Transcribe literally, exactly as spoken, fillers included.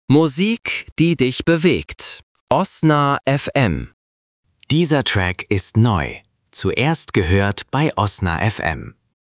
Musik, die dich bewegt. Osna F M. Dieser Track ist neu. Zuerst gehört bei Osna F M.